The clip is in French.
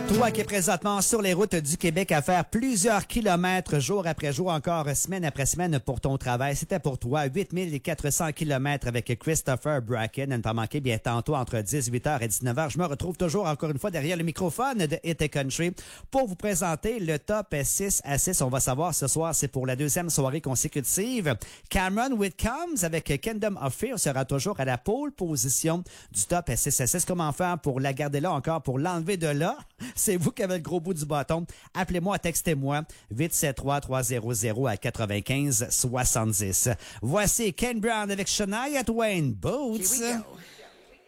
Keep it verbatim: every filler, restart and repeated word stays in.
Toi qui es présentement sur les routes du Québec à faire plusieurs kilomètres jour après jour, encore semaine après semaine pour ton travail, c'était pour toi huit mille quatre cents kilomètres avec Christopher Bracken. Ne pas manquer bien tantôt entre dix-huit heures et dix-neuf heures. Je me retrouve toujours encore une fois derrière le microphone de Hit Country pour vous présenter le top six à six. On va savoir ce soir, c'est pour la deuxième soirée consécutive. Cameron Whitcombs avec Kingdom of Fear sera toujours à la pole position du top six à six. Comment faire pour la garder là encore, pour l'enlever de là? C'est vous qui avez le gros bout du bâton. Appelez-moi, textez-moi, huit sept trois trois zéro zéro à quatre-vingt-quinze soixante-dix. Voici Ken Brown avec Shania Twain, Boots. Here we go.